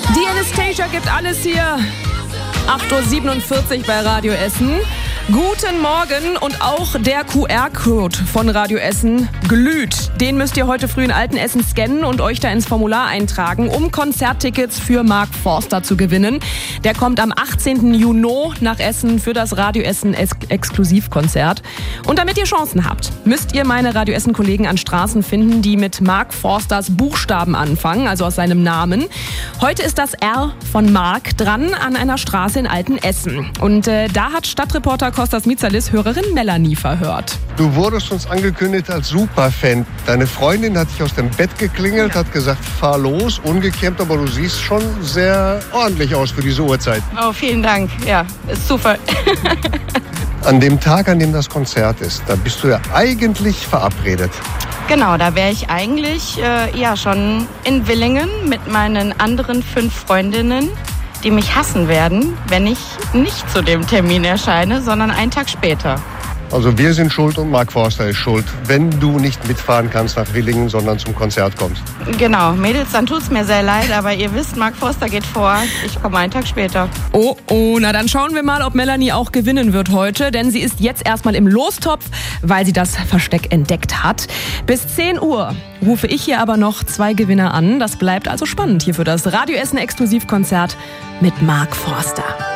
Die Anastasia gibt alles hier. 8:47 Uhr bei Radio Essen. Guten Morgen, und auch der QR-Code von Radio Essen glüht. Den müsst ihr heute früh in Altenessen scannen und euch da ins Formular eintragen, um Konzerttickets für Mark Forster zu gewinnen. Der kommt am 18. Juni nach Essen für das Radio Essen Exklusivkonzert. Und damit ihr Chancen habt, müsst ihr meine Radio Essen Kollegen an Straßen finden, die mit Mark Forsters Buchstaben anfangen, also aus seinem Namen. Heute ist das R von Mark dran an einer Straße in Altenessen. Und da hat Stadtreporter Kostas Mitsalis Hörerin Melanie verhört. Du wurdest uns angekündigt als Superfan. Deine Freundin hat dich aus dem Bett geklingelt, hat gesagt, fahr los, ungekämmt, aber du siehst schon sehr ordentlich aus für diese Uhrzeit. Oh, vielen Dank. Ja, ist super. An dem Tag, an dem das Konzert ist, da bist du ja eigentlich verabredet. Genau, da wäre ich eigentlich schon in Willingen mit meinen anderen 5 Freundinnen, die mich hassen werden, wenn ich nicht zu dem Termin erscheine, sondern einen Tag später. Also wir sind schuld und Mark Forster ist schuld, wenn du nicht mitfahren kannst nach Willingen, sondern zum Konzert kommst. Genau, Mädels, dann tut's mir sehr leid, aber ihr wisst, Mark Forster geht vor. Ich komme einen Tag später. Oh, na dann schauen wir mal, ob Melanie auch gewinnen wird heute, denn sie ist jetzt erstmal im Lostopf, weil sie das Versteck entdeckt hat. Bis 10 Uhr rufe ich hier aber noch 2 Gewinner an. Das bleibt also spannend hier für das Radio Essen Exklusivkonzert mit Mark Forster.